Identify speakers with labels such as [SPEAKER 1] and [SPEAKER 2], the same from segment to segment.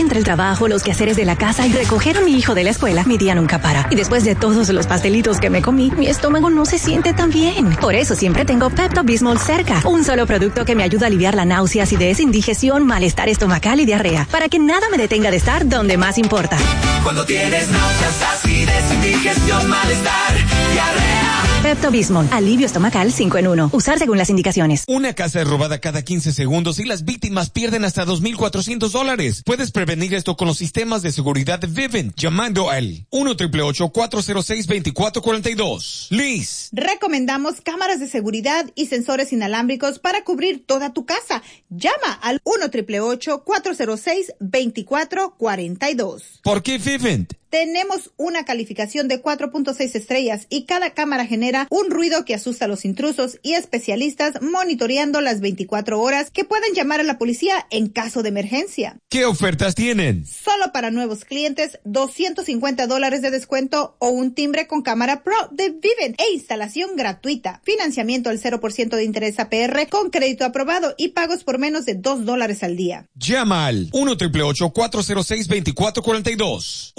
[SPEAKER 1] entre el trabajo, los quehaceres de la casa y recoger a mi hijo de la escuela, mi día nunca para. Y después de todos los pastelitos que me comí, mi estómago no se siente tan bien. Por eso siempre tengo Pepto-Bismol cerca. Un solo producto que me ayuda a aliviar la náusea, acidez, indigestión, malestar estomacal y diarrea. Para que nada me detenga de estar donde más importa.
[SPEAKER 2] Cuando tienes náuseas, acidez, indigestión, malestar, diarrea.
[SPEAKER 1] Pepto-Bismol, alivio estomacal 5 en 1. Usar según las indicaciones.
[SPEAKER 3] Una casa es robada cada 15 segundos y las víctimas pierden hasta $2,400. Puedes prevenir esto con los sistemas de seguridad Vivint llamando al 1-888-406-2442. Liz.
[SPEAKER 4] Recomendamos cámaras de seguridad y sensores inalámbricos para cubrir toda tu casa. Llama al 1-888-406-2442.
[SPEAKER 3] ¿Por qué Vivint?
[SPEAKER 4] Tenemos una calificación de 4.6 estrellas y cada cámara genera un ruido que asusta a los intrusos y especialistas monitoreando las 24 horas que pueden llamar a la policía en caso de emergencia.
[SPEAKER 3] ¿Qué ofertas tienen?
[SPEAKER 4] Solo para nuevos clientes, $250 de descuento o un timbre con cámara Pro de Vivint e instalación gratuita. Financiamiento al 0% de interés APR con crédito aprobado y pagos por menos de $2 al día.
[SPEAKER 3] Llama al 1-888-406-2442.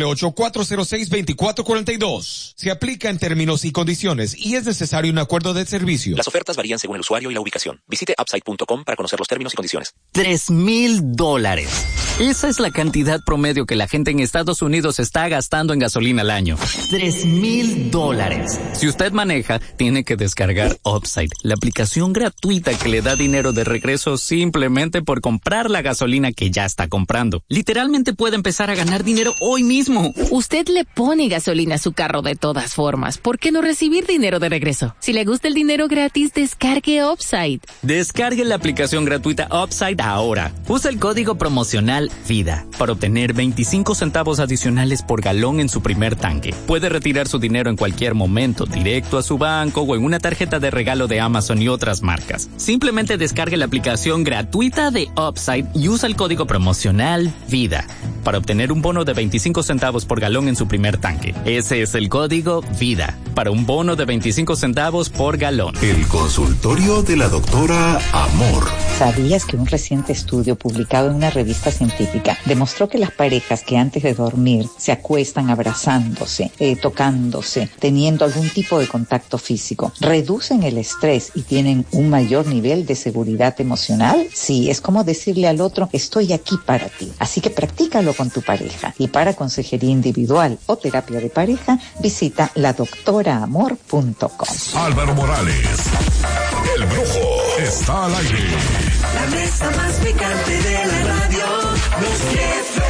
[SPEAKER 3] 1-888-406-2442. Se aplica en términos y condiciones y es necesario un acuerdo de servicio.
[SPEAKER 5] Las ofertas varían según el usuario y la ubicación. Visite upside.com para conocer los términos y condiciones.
[SPEAKER 6] $3,000. Esa es la cantidad promedio que la gente en Estados Unidos está gastando en gasolina al año. $3,000. Si usted maneja, tiene que descargar Upside, la aplicación gratuita que le da dinero de regreso simplemente por comprar la gasolina que ya está comprando. Literalmente puede empezar a ganar dinero hoy mismo.
[SPEAKER 7] Usted le pone gasolina a su carro de todas formas. ¿Por qué no recibir dinero de regreso? Si le gusta el dinero gratis, descargue Upside.
[SPEAKER 6] Descargue la aplicación gratuita Upside ahora. Usa el código promocional VIDA para obtener 25 centavos adicionales por galón en su primer tanque. Puede retirar su dinero en cualquier momento, directo a su banco o en una tarjeta de regalo de Amazon y otras marcas. Simplemente descargue la aplicación gratuita de Upside y usa el código promocional VIDA para obtener un bono de 25 centavos por galón en su primer tanque. Ese es el código VIDA para un bono de 25 centavos por galón.
[SPEAKER 8] El consultorio de la doctora Amor.
[SPEAKER 9] ¿Sabías que un reciente estudio publicado en una revista científica demostró que las parejas que antes de dormir se acuestan abrazándose, tocándose, teniendo algún tipo de contacto físico, reducen el estrés y tienen un mayor nivel de seguridad emocional? Sí, es como decirle al otro, estoy aquí para ti. Así que practícalo con tu pareja. Y para consejería individual o terapia de pareja, visita ladoctoraamor.com.
[SPEAKER 8] Álvaro Morales, el brujo, está al aire.
[SPEAKER 2] La mesa más picante de la radio, los jefes.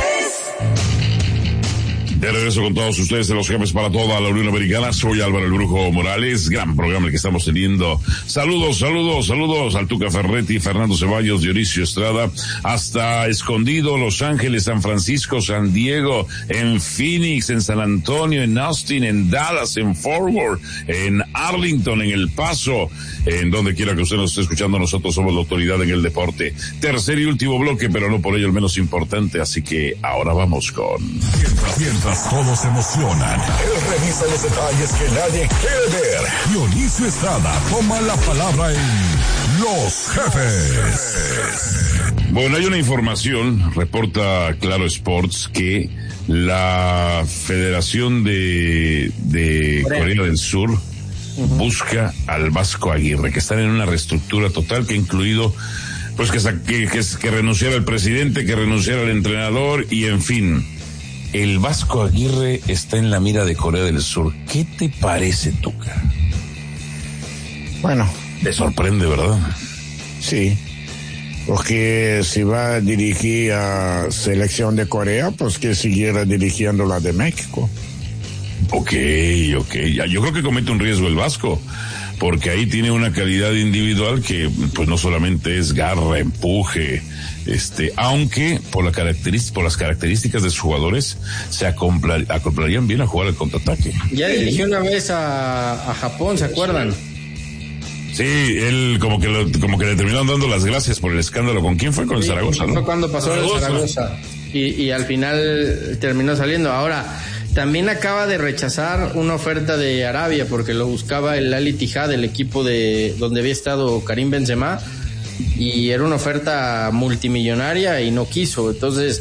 [SPEAKER 8] De regreso con todos ustedes de los jefes para toda la Unión Americana. Soy Álvaro el Brujo Morales. Gran programa el que estamos teniendo. Saludos al Tuca Ferretti, Fernando Ceballos, Dionisio Estrada, hasta Escondido, Los Ángeles, San Francisco, San Diego, en Phoenix, en San Antonio, en Austin, en Dallas, en Fort Worth, en Arlington, en El Paso, en donde quiera que usted nos esté escuchando. Nosotros somos la autoridad en el deporte. Tercer y último bloque, pero no por ello el menos importante. Así que ahora vamos con...
[SPEAKER 10] Mientras todos se emocionan, él revisa los detalles que nadie quiere ver. Dionisio Estrada toma la palabra en Los Jefes.
[SPEAKER 8] Bueno, hay una información, reporta Claro Sports, que la Federación de Corea del Sur busca al Vasco Aguirre, que están en una reestructura total que ha incluido pues que renunciara el presidente, que renunciara el entrenador y en fin. El Vasco Aguirre está en la mira de Corea del Sur. ¿Qué te parece, Tuca?
[SPEAKER 11] Bueno.
[SPEAKER 8] Te sorprende, ¿verdad?
[SPEAKER 11] Sí. Porque si va a dirigir a selección de Corea, pues que siguiera dirigiendo la de México.
[SPEAKER 8] Ok. Ya, yo creo que comete un riesgo el Vasco, porque ahí tiene una calidad individual que pues no solamente es garra, empuje, aunque por las características de sus jugadores se acoplarían bien a jugar al contraataque.
[SPEAKER 12] Ya dirigió una vez a Japón, ¿se acuerdan?
[SPEAKER 8] Sí, él como que le terminaron dando las gracias por el escándalo. ¿Con quién fue? Con Zaragoza, ¿no?
[SPEAKER 12] Fue cuando pasó el Zaragoza. Y al final terminó saliendo. Ahora, también acaba de rechazar una oferta de Arabia porque lo buscaba el Al Ittihad, el equipo de donde había estado Karim Benzema, y era una oferta multimillonaria y no quiso. Entonces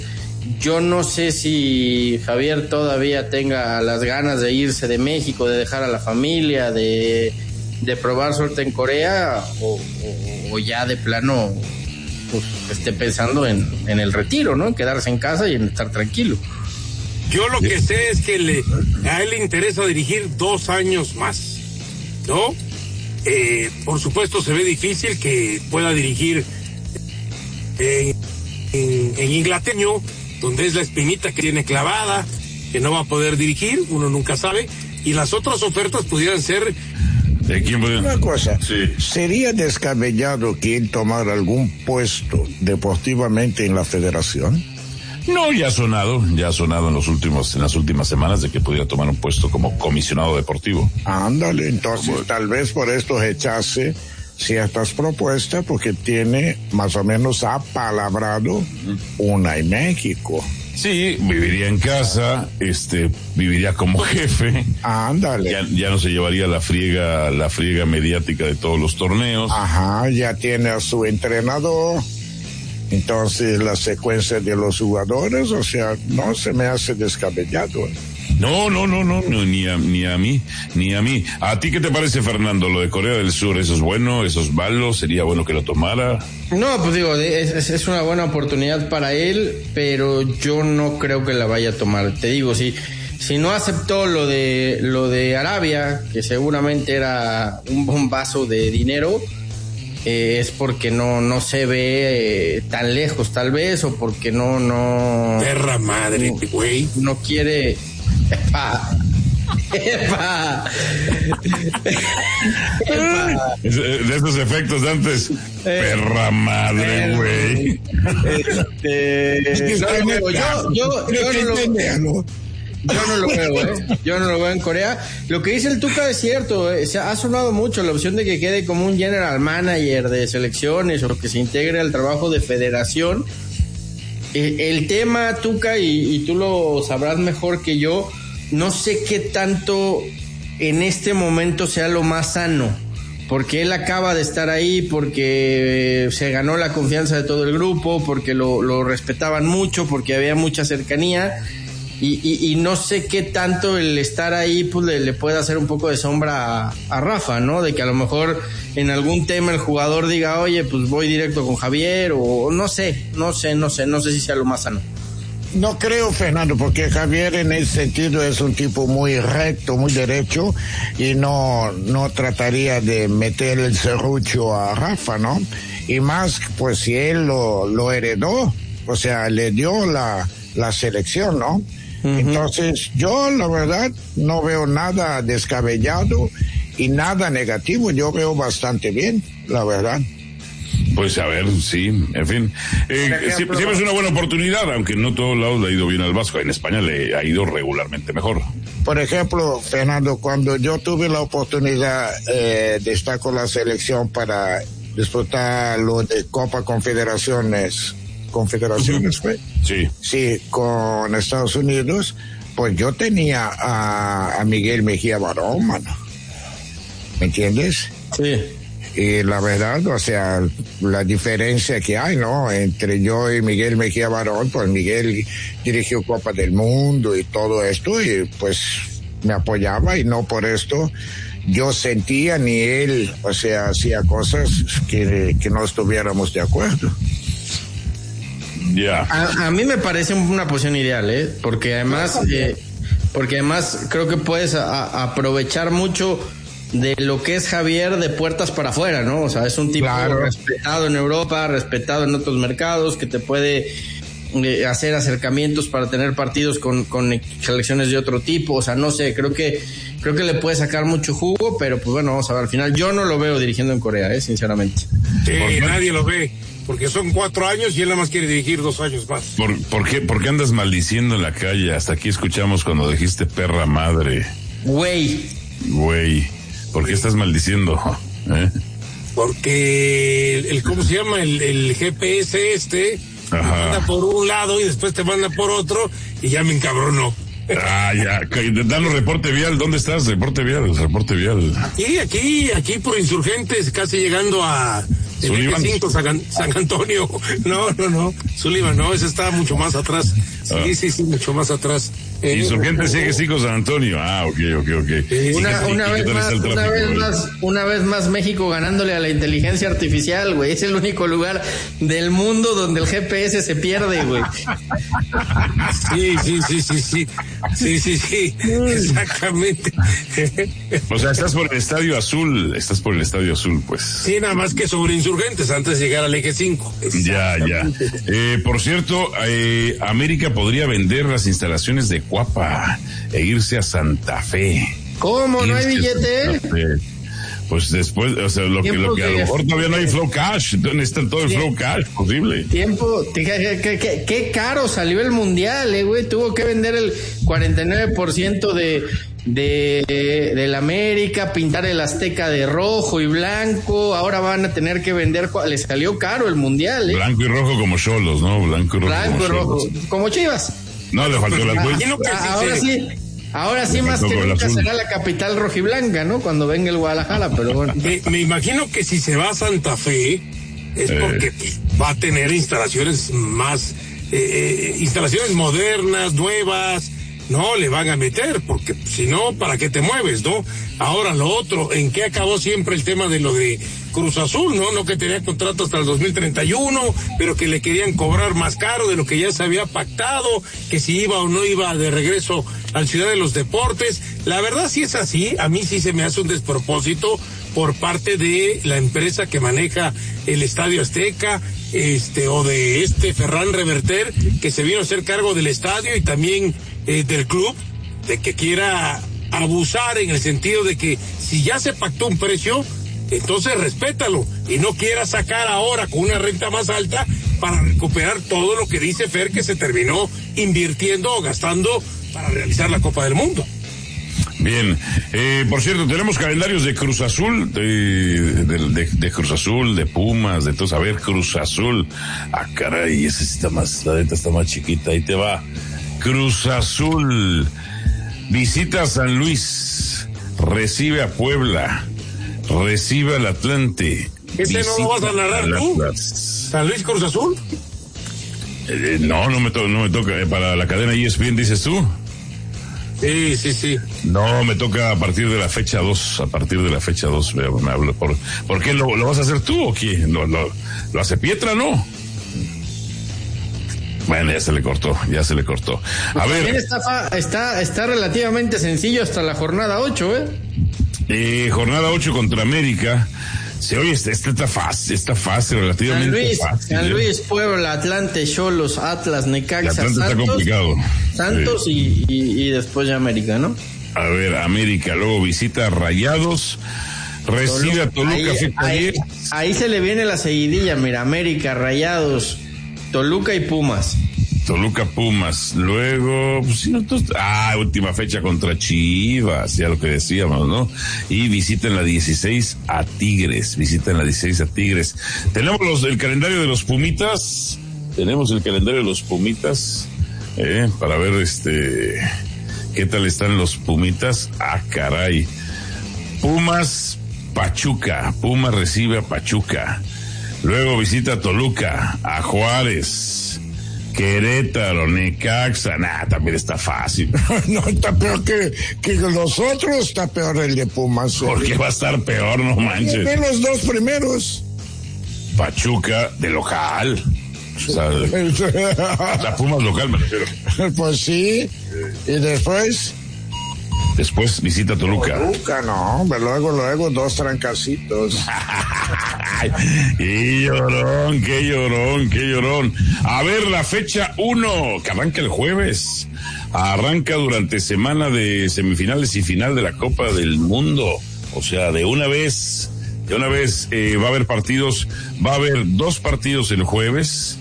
[SPEAKER 12] Yo no sé si Javier todavía tenga las ganas de irse de México, de dejar a la familia, de probar suerte en Corea, o ya de plano pues esté pensando en el retiro, ¿no? En quedarse en casa y en estar tranquilo.
[SPEAKER 13] Yo lo que sé es que a él le interesa dirigir 2 años más, ¿no? Por supuesto se ve difícil que pueda dirigir en Inglaterra, donde es la espinita que tiene clavada, que no va a poder dirigir, uno nunca sabe, y las otras ofertas pudieran ser...
[SPEAKER 11] Una cosa,
[SPEAKER 8] sí.
[SPEAKER 11] ¿Sería descabellado que él tomara algún puesto deportivamente en la federación?
[SPEAKER 8] No, ya ha sonado en las últimas semanas de que pudiera tomar un puesto como comisionado deportivo.
[SPEAKER 11] Ándale, entonces tal vez por esto rechace ciertas propuestas porque tiene más o menos apalabrado una en México.
[SPEAKER 8] Sí, viviría en casa, viviría como jefe.
[SPEAKER 11] Ándale.
[SPEAKER 8] Ya no se llevaría la friega mediática de todos los torneos.
[SPEAKER 11] Ajá, ya tiene a su entrenador. Entonces la secuencia de los jugadores, o sea, no se me hace descabellado.
[SPEAKER 8] No, ni a mí. ¿A ti qué te parece, Fernando, lo de Corea del Sur? ¿Eso es bueno? ¿Eso es malo? ¿Sería bueno que lo tomara?
[SPEAKER 12] No, pues digo, es una buena oportunidad para él, pero yo no creo que la vaya a tomar. Te digo, si no aceptó lo de Arabia, que seguramente era un bombazo de dinero, es porque no se ve tan lejos, tal vez, o porque no...
[SPEAKER 13] Perra madre, güey.
[SPEAKER 12] No quiere... ¡Epa!
[SPEAKER 8] De esos efectos de antes. Perra madre, güey.
[SPEAKER 12] Yo no lo veo en Corea. Lo que dice el Tuca es cierto. Se ha sonado mucho la opción de que quede como un general manager de selecciones o que se integre al trabajo de federación. El tema, Tuca, y tú lo sabrás mejor que yo, no sé qué tanto en este momento sea lo más sano, porque él acaba de estar ahí, porque se ganó la confianza de todo el grupo, porque lo respetaban mucho, porque había mucha cercanía, y no sé qué tanto el estar ahí pues le puede hacer un poco de sombra a Rafa, ¿no? De que a lo mejor en algún tema el jugador diga, oye, pues voy directo con Javier, o no sé si sea lo más sano.
[SPEAKER 11] No creo, Fernando, porque Javier en ese sentido es un tipo muy recto, muy derecho, y no trataría de meter el serrucho a Rafa, ¿no? Y más, pues si él lo heredó, o sea, le dio la selección, ¿no? Uh-huh. Entonces, yo la verdad no veo nada descabellado y nada negativo, yo veo bastante bien, la verdad.
[SPEAKER 8] Pues a ver, sí, en fin. Siempre es una buena oportunidad, aunque no todos lados le ha ido bien al Vasco. En España le ha ido regularmente mejor.
[SPEAKER 11] Por ejemplo, Fernando, cuando yo tuve la oportunidad de estar con la selección para disfrutar lo de Copa Confederaciones fue. Sí, con Estados Unidos, pues yo tenía a Miguel Mejía Barón, mano. ¿Me entiendes?
[SPEAKER 12] Sí.
[SPEAKER 11] Y la verdad, o sea, la diferencia que hay, ¿no? Entre yo y Miguel Mejía Barón, pues Miguel dirigió Copa del Mundo y todo esto, y pues me apoyaba, y no por esto yo sentía ni él, o sea, hacía cosas que no estuviéramos de acuerdo.
[SPEAKER 8] Yeah.
[SPEAKER 12] A mí me parece una posición ideal, porque además creo que puedes aprovechar mucho de lo que es Javier de puertas para afuera, ¿no? O sea, es un tipo respetado en Europa, respetado en otros mercados, que te puede hacer acercamientos para tener partidos con selecciones de otro tipo. O sea, no sé, creo que le puede sacar mucho jugo, pero pues bueno, vamos a ver. Al final yo no lo veo dirigiendo en Corea, sinceramente.
[SPEAKER 13] Sí, nadie lo ve, porque son 4 años y él nada más quiere dirigir 2 años más.
[SPEAKER 8] ¿Por qué andas maldiciendo en la calle? Hasta aquí escuchamos cuando dijiste perra madre.
[SPEAKER 12] Güey.
[SPEAKER 8] ¿Por qué estás maldiciendo?
[SPEAKER 13] Porque ¿cómo se llama? El GPS te manda por un lado y después te manda por otro, y ya me encabronó.
[SPEAKER 8] Ya, danos reporte vial. ¿Dónde estás? Reporte vial.
[SPEAKER 13] Aquí por Insurgentes, casi llegando a el F5 San Antonio. No, Sullivan, no, ese está mucho más atrás. Sí, mucho más atrás.
[SPEAKER 8] Insurgentes sigue sí con San Antonio. Ok.
[SPEAKER 12] Una vez más México ganándole a la inteligencia artificial, güey. Es el único lugar del mundo donde el GPS se pierde, güey.
[SPEAKER 13] Sí, exactamente.
[SPEAKER 8] O sea, estás por el Estadio Azul, pues.
[SPEAKER 13] Sí, nada más que sobre Insurgentes antes de llegar al eje 5.
[SPEAKER 8] Ya. Por cierto, América podría vender las instalaciones de Cuapa e irse a Santa Fe.
[SPEAKER 12] ¿Cómo? ¿No hay billete?
[SPEAKER 8] Pues después, o sea, lo que a lo mejor todavía no hay flow cash, está todo el flow cash posible.
[SPEAKER 12] Qué caro salió el mundial, güey. Tuvo que vender el 49% del América, pintar el Azteca de rojo y blanco. Ahora van a tener que vender, les salió caro el mundial,
[SPEAKER 8] Blanco y rojo como Xolos, ¿no? Blanco y rojo
[SPEAKER 12] como Chivas.
[SPEAKER 8] No, le faltó la vuelta.
[SPEAKER 12] Ahora sí más que nunca será la capital rojiblanca, ¿no? Cuando venga el Guadalajara, pero bueno.
[SPEAKER 13] Me imagino que si se va a Santa Fe es porque va a tener instalaciones más, instalaciones modernas, nuevas, no le van a meter, porque si no, ¿para qué te mueves, no? Ahora lo otro, ¿en qué acabó siempre el tema de lo de Cruz Azul, no que tenía contrato hasta el 2031, pero que le querían cobrar más caro de lo que ya se había pactado, que si iba o no iba de regreso al Ciudad de los Deportes? La verdad, si es así, a mí sí se me hace un despropósito por parte de la empresa que maneja el Estadio Azteca, o de Ferran Reverter, que se vino a hacer cargo del estadio y también del club, de que quiera abusar en el sentido de que si ya se pactó un precio, entonces respétalo y no quiera sacar ahora con una renta más alta para recuperar todo lo que dice Fer que se terminó invirtiendo o gastando para realizar la Copa del Mundo.
[SPEAKER 8] Bien, por cierto, tenemos calendarios de Cruz Azul, de Cruz Azul, de Pumas, de todos. A ver, Cruz Azul. Caray, esa está más, la neta está más chiquita. Ahí te va. Cruz Azul visita a San Luis, recibe a Puebla, recibe al Atlante.
[SPEAKER 13] ¿Ese no lo vas a narrar tú? ¿San Luis Cruz Azul?
[SPEAKER 8] No me toca. Para la cadena ESPN, dices tú.
[SPEAKER 13] Sí.
[SPEAKER 8] No, me toca a partir de la fecha 2. Me hablo ¿por qué lo vas a hacer tú o qué? ¿Lo hace Pietra, no? Bueno, ya se le cortó. A ver.
[SPEAKER 12] También está relativamente sencillo hasta la jornada 8,
[SPEAKER 8] jornada 8 contra América. Oye, está fácil, relativamente fácil.
[SPEAKER 12] San Luis, Puebla, Atlante, Xolos, Atlas, Necaxa, Santos.
[SPEAKER 8] Está complicado.
[SPEAKER 12] Santos y después de América, ¿no?
[SPEAKER 8] A ver, América, luego visita a Rayados, recibe a Toluca.
[SPEAKER 12] Ahí se le viene la seguidilla, mira, América, Rayados, Toluca y Pumas. Luego, última fecha contra Chivas, ya lo que decíamos, ¿no? Y visitan la 16 a Tigres. Tenemos el calendario de los Pumitas. Para ver, qué tal están los Pumitas. Caray. Pumas, Pachuca. Pumas recibe a Pachuca. Luego visita a Toluca, a Juárez, Querétaro, Necaxa. También está fácil.
[SPEAKER 11] No, está peor que los otros, está peor el de Pumas.
[SPEAKER 8] ¿Por qué va a estar peor? No manches.
[SPEAKER 11] Ven los dos primeros.
[SPEAKER 8] Pachuca de local. O sea, la Pumas local me refiero.
[SPEAKER 11] Pues sí. ¿Y después?
[SPEAKER 8] Después visita Toluca.
[SPEAKER 11] No, luego dos trancacitos.
[SPEAKER 8] Qué llorón. A ver, la fecha 1, que arranca el jueves. Arranca durante semana de semifinales y final de la Copa del Mundo. O sea, de una vez va a haber partidos. Va a haber 2 partidos el jueves,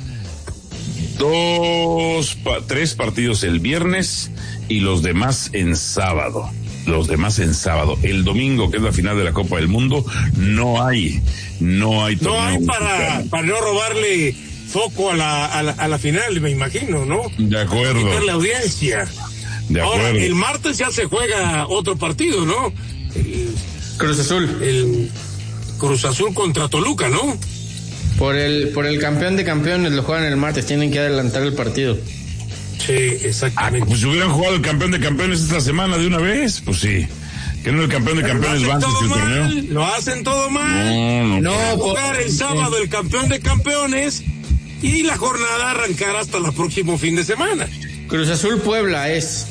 [SPEAKER 8] 3 partidos el viernes y los demás en sábado. El domingo, que es la final de la Copa del Mundo, no hay
[SPEAKER 13] para no robarle foco a la final, me imagino, ¿no?
[SPEAKER 8] De acuerdo.
[SPEAKER 13] Para la audiencia.
[SPEAKER 8] De acuerdo.
[SPEAKER 13] Ahora, el martes ya se juega otro partido, ¿no?
[SPEAKER 12] Cruz Azul.
[SPEAKER 13] El Cruz Azul contra Toluca, ¿no?
[SPEAKER 12] Por el campeón de campeones lo juegan el martes, tienen que adelantar el partido.
[SPEAKER 13] Sí, exactamente.
[SPEAKER 8] Pues si hubieran jugado el campeón de campeones esta semana de una vez, pues sí. Que no el campeón de campeones va antes que el torneo.
[SPEAKER 13] Lo hacen todo mal. No, jugar el sábado el campeón de campeones y la jornada arrancar hasta el próximo fin de semana.
[SPEAKER 12] Cruz Azul Puebla es.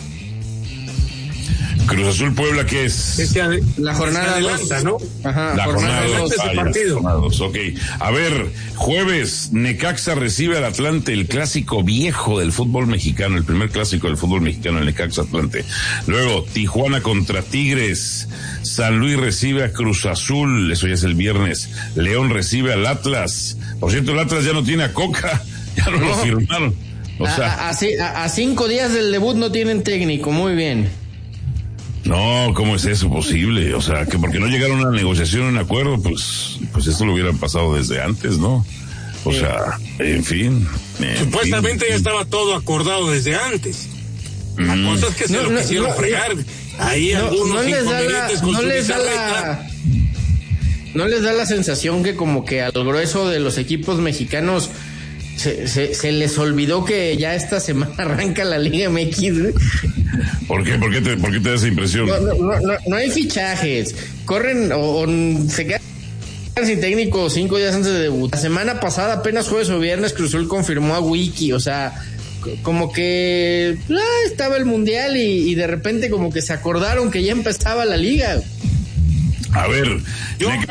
[SPEAKER 8] Cruz Azul Puebla, ¿qué es?
[SPEAKER 12] La jornada 2,
[SPEAKER 13] ¿no?
[SPEAKER 12] Ajá,
[SPEAKER 8] la jornada 2
[SPEAKER 13] ese partido.
[SPEAKER 8] Ok. A ver, jueves, Necaxa recibe al Atlante, el clásico viejo del fútbol mexicano, el primer clásico del fútbol mexicano, el Necaxa Atlante. Luego, Tijuana contra Tigres. San Luis recibe a Cruz Azul, eso ya es el viernes. León recibe al Atlas. Por cierto, el Atlas ya no tiene a Coca, ya no lo firmaron. O sea,
[SPEAKER 12] a 5 días del debut no tienen técnico, muy bien.
[SPEAKER 8] No, ¿cómo es eso posible? O sea, que porque no llegaron a una negociación, a un acuerdo, pues esto lo hubieran pasado desde antes, ¿no? O sea, en fin.
[SPEAKER 13] Supuestamente ya estaba todo acordado desde antes. La cosa es que se lo quisieron fregar. Ahí algunos inconvenientes con su bizarreta.
[SPEAKER 12] ¿No les da la sensación que como que al grueso de los equipos mexicanos se les olvidó que ya esta semana arranca la Liga MX?
[SPEAKER 8] ¿Por qué? ¿Por qué te da esa impresión?
[SPEAKER 12] No hay fichajes. Corren o se quedan sin técnico 5 días antes de debut. La semana pasada, apenas jueves o viernes, Cruz Azul confirmó a Wiki. O sea, como que estaba el Mundial y de repente como que se acordaron que ya empezaba la Liga.
[SPEAKER 8] A ver,
[SPEAKER 13] yo a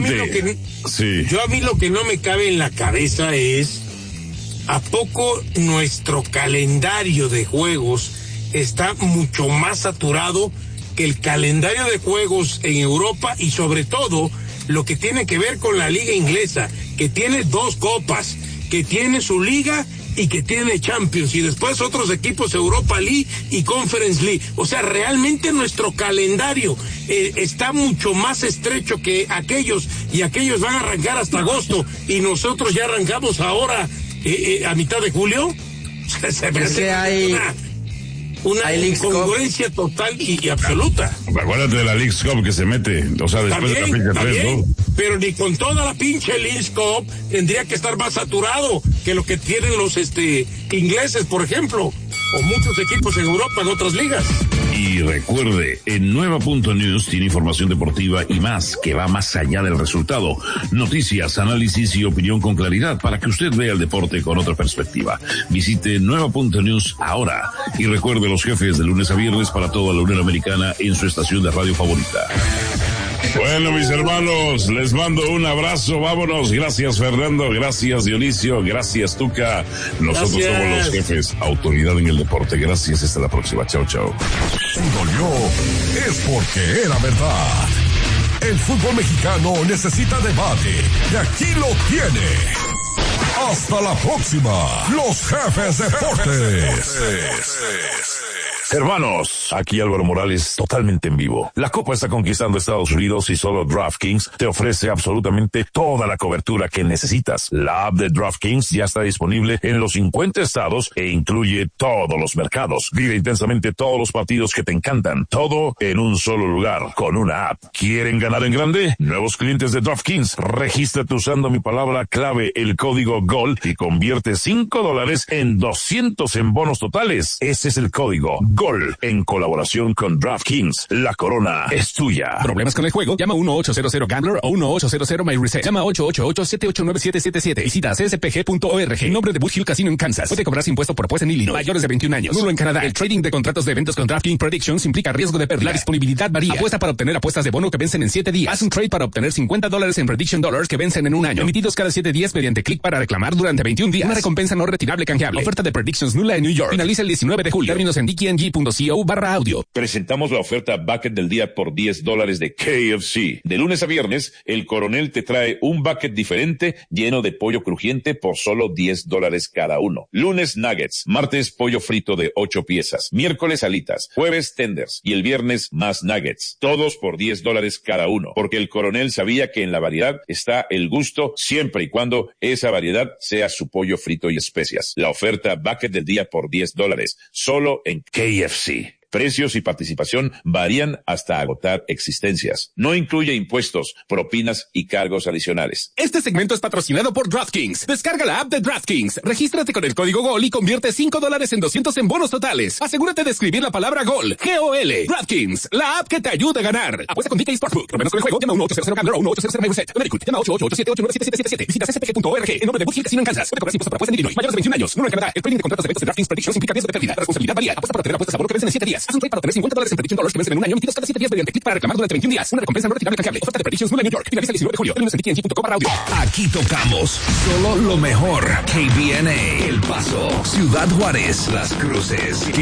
[SPEAKER 13] mí lo que no me cabe en la cabeza es ¿a poco nuestro calendario de juegos está mucho más saturado que el calendario de juegos en Europa y sobre todo lo que tiene que ver con la liga inglesa, que tiene 2 copas, que tiene su liga y que tiene Champions y después otros equipos Europa League y Conference League? O sea, realmente nuestro calendario está mucho más estrecho que aquellos, y aquellos van a arrancar hasta agosto y nosotros ya arrancamos ahora a mitad de julio. Se me hace una incongruencia total y absoluta.
[SPEAKER 8] Acuérdate de la Leagues Cup que se mete, o sea, después de la fecha 3, ¿no?
[SPEAKER 13] Pero ni con toda la pinche Leagues Cup tendría que estar más saturado que lo que tienen los ingleses, por ejemplo, o muchos equipos en Europa, en otras ligas.
[SPEAKER 8] Y recuerde, en Nueva.News tiene información deportiva y más, que va más allá del resultado. Noticias, análisis y opinión con claridad para que usted vea el deporte con otra perspectiva. Visite Nueva.News ahora. Y recuerde los jefes de lunes a viernes para toda la Unión Americana en su estación de radio favorita. Bueno, mis hermanos, les mando un abrazo, vámonos. Gracias, Fernando, gracias, Dionisio, gracias, Tuca. Nosotros somos los jefes, autoridad en el deporte. Gracias, hasta la próxima. Chao, chao.
[SPEAKER 10] Si dolió, es porque era verdad. El fútbol mexicano necesita debate, y aquí lo tiene. Hasta la próxima, los jefes deportes.
[SPEAKER 8] Hermanos, aquí Álvaro Morales, totalmente en vivo. La Copa está conquistando Estados Unidos y solo DraftKings te ofrece absolutamente toda la cobertura que necesitas. La app de DraftKings ya está disponible en los 50 estados e incluye todos los mercados. Vive intensamente todos los partidos que te encantan, todo en un solo lugar, con una app. ¿Quieren ganar en grande? Nuevos clientes de DraftKings, regístrate usando mi palabra clave, el código GOL, y convierte $5 en 200 en bonos totales. Ese es el código GOL, en colaboración con DraftKings. La corona es tuya.
[SPEAKER 14] ¿Problemas con el juego? Llama 1-800-GAMBLER o 1-800-MyReset. Llama 888-789-7777. Visita cspg.org. En nombre de Bush Hill Casino en Kansas. Puede cobrarse impuesto por juez en Illinois. Mayores de 21 años. Nulo en Canadá. El trading de contratos de eventos con DraftKings Predictions implica riesgo de pérdida. La disponibilidad varía. Apuesta para obtener apuestas de bono que vencen en 7 días. Haz un trade para obtener $50 en Prediction Dollars que vencen en un año. Emitidos cada 7 días mediante clic para reclamar durante 21 días. Una recompensa no retirable canjeable. Oferta de Predictions nula en New York. Finaliza el 19 de julio. Términos en dkng.co/audio.
[SPEAKER 15] Presentamos la oferta bucket del día por $10 de KFC. De lunes a viernes, el Coronel te trae un bucket diferente lleno de pollo crujiente por solo $10 cada uno. Lunes nuggets, martes pollo frito de 8 piezas, miércoles alitas, jueves tenders y el viernes más nuggets. Todos por $10 cada uno, porque el Coronel sabía que en la variedad está el gusto siempre y cuando esa variedad sea su pollo frito y especias. La oferta bucket del día por $10, solo en KFC. Precios y participación varían hasta agotar existencias. No incluye impuestos, propinas y cargos adicionales.
[SPEAKER 14] Este segmento es patrocinado por DraftKings. Descarga la app de DraftKings, regístrate con el código GOL y convierte $5 en 200 en bonos totales. Asegúrate de escribir la palabra GOL, G-O-L. DraftKings, la app que te ayuda a ganar. Apuesta con DK Sportsbook. Problemas con el juego, llama 1-800-GAMBLER o 1-800-MyReset. Americut, llama 888-789-7777. Visita cspg.org. En nombre de Bush Hill Casino en Kansas. Puede cobrar impuestos por apuesta en Illinois. Mayores de 21 años. Número en Canadá. El trading de contratos de eventos de DraftKings Predictions implica riesgo de pérdida. La responsabilidad varía. Apuesta para obtener apuestas a valor que vencen en 7 días. Haz un trade para obtener $50 en prediction dollars que vencen en un año, emitidos cada 7 días mediante clic para reclamar durante 21 días. Una recompensa no retirable canjeable. Oferta de Predictions Nula New York. Finaliza el 19 de julio. Términos en tng.com/audio.
[SPEAKER 10] Aquí tocamos solo lo mejor. KBNA, El Paso, Ciudad Juárez, Las Cruces.